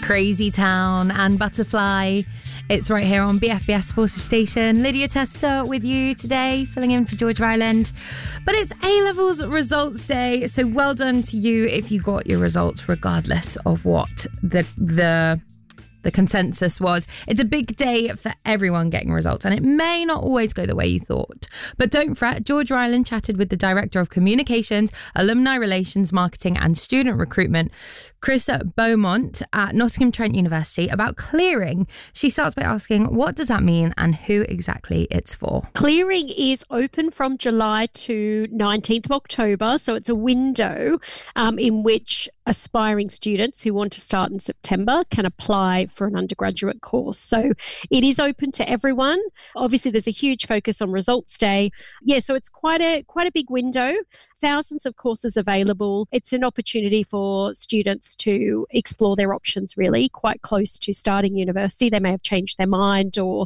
Crazy Town and Butterfly. It's right here on BFBS Forces Station. Lydia Tester with you today, filling in for George Ryland. But it's A-Levels results day, so well done to you if you got your results regardless of what the consensus was. It's a big day for everyone getting results, and it may not always go the way you thought. But don't fret, George Ryland chatted with the Director of Communications, Alumni Relations, Marketing and Student Recruitment, Chris Beaumont at Nottingham Trent University, about clearing. She starts by asking, what does that mean and who exactly it's for? Clearing is open from July to 19th of October, so it's a window in which aspiring students who want to start in September can apply for an undergraduate course. So it is open to everyone. Obviously, there's a huge focus on results day. Yeah, so it's quite a big window. Thousands of courses available. It's an opportunity for students to explore their options really quite close to starting university. They may have changed their mind or,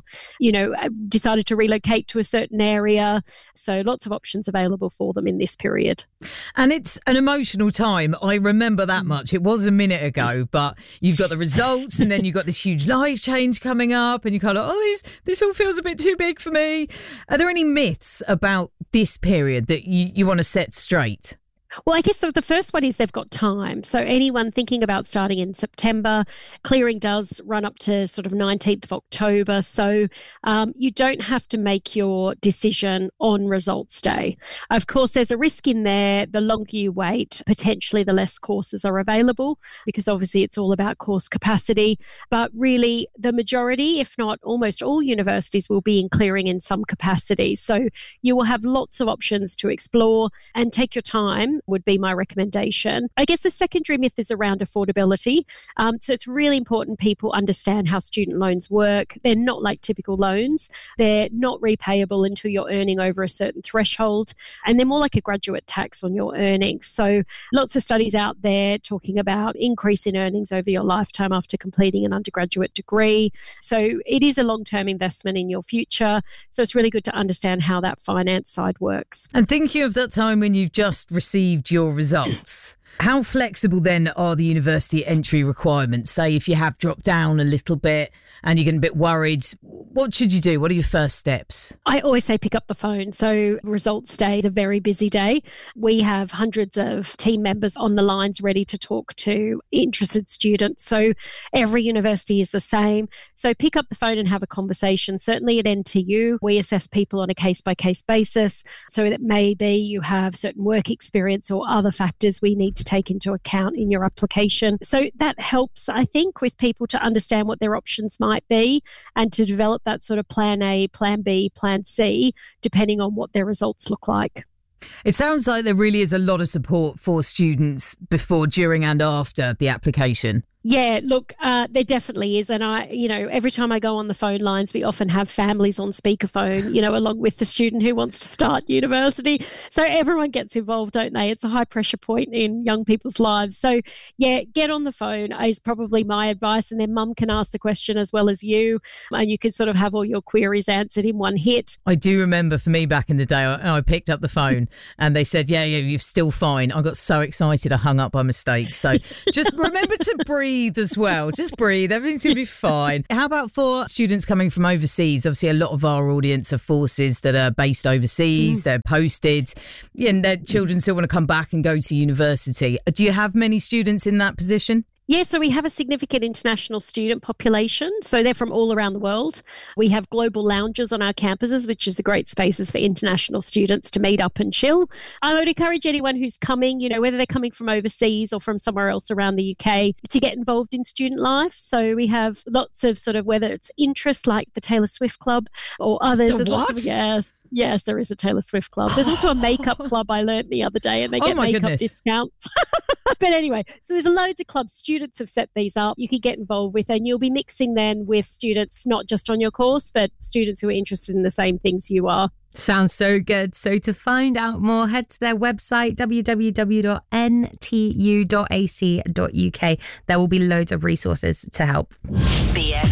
decided to relocate to a certain area. So lots of options available for them in this period. And it's an emotional time. I remember that much. It was a minute ago, but you've got the results and then you've got this huge life change coming up and you kind of, this all feels a bit too big for me. Are there any myths about this period that you want to set straight? Well, I guess the first one is they've got time. So anyone thinking about starting in September, clearing does run up to sort of 19th of October. So you don't have to make your decision on results day. Of course, there's a risk in there. The longer you wait, potentially the less courses are available because obviously it's all about course capacity. But really the majority, if not almost all universities will be in clearing in some capacity. So you will have lots of options to explore and take your time would be my recommendation. I guess the secondary myth is around affordability. So it's really important people understand how student loans work. They're not like typical loans. They're not repayable until you're earning over a certain threshold. And they're more like a graduate tax on your earnings. So lots of studies out there talking about increase in earnings over your lifetime after completing an undergraduate degree. So it is a long-term investment in your future. So it's really good to understand how that finance side works. And thinking of that time when you've just received your results, how flexible then are the university entry requirements? Say if you have dropped down a little bit and you're getting a bit worried, what should you do? What are your first steps? I always say pick up the phone. So results day is a very busy day. We have hundreds of team members on the lines ready to talk to interested students. So every university is the same. So pick up the phone and have a conversation. Certainly at NTU, we assess people on a case-by-case basis. So that maybe you have certain work experience or other factors we need to take into account in your application. So that helps, I think, with people to understand what their options might be and to develop that sort of plan A, plan B, plan C, depending on what their results look like. It sounds like there really is a lot of support for students before, during and after the application. Yeah, look, there definitely is. And every time I go on the phone lines, we often have families on speakerphone, along with the student who wants to start university. So everyone gets involved, don't they? It's a high pressure point in young people's lives. So yeah, get on the phone is probably my advice. And then mum can ask the question as well as you. And you can sort of have all your queries answered in one hit. I do remember for me back in the day, I picked up the phone and they said, yeah, you're still fine. I got so excited I hung up by mistake. So just remember to breathe as well. Just breathe. Everything's going to be fine. How about for students coming from overseas? Obviously, a lot of our audience are forces that are based overseas. They're posted and their children still want to come back and go to university. Do you have many students in that position? Yeah, so we have a significant international student population. So they're from all around the world. We have global lounges on our campuses, which is a great spaces for international students to meet up and chill. I would encourage anyone who's coming, whether they're coming from overseas or from somewhere else around the UK, to get involved in student life. So we have lots of sort of, whether it's interest like the Taylor Swift Club or others. The what? Yes, there is a Taylor Swift club. There's also a makeup club I learned the other day, and they get makeup discounts. But anyway, so there's loads of clubs. Students have set these up. You can get involved with, and you'll be mixing then with students, not just on your course, but students who are interested in the same things you are. Sounds so good. So to find out more, head to their website, www.ntu.ac.uk. There will be loads of resources to help.